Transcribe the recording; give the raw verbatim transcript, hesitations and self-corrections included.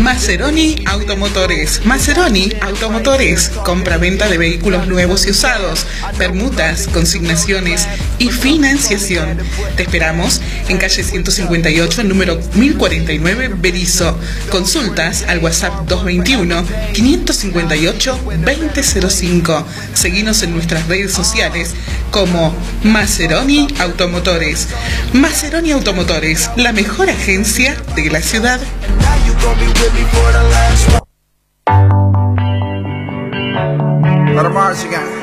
Maseroni Automotores. Maseroni Automotores. Compra-venta de vehículos nuevos y usados, permutas, consignaciones y financiación. Te esperamos en calle ciento cincuenta y ocho, número mil cuarenta y nueve, Berisso. Consultas al WhatsApp dos dos uno, cinco cinco ocho, dos cero cero cinco. Seguinos en nuestras redes sociales como Maseroni Automotores. Maseroni Automotores, la mejor agencia de la ciudad. Let 'em march again.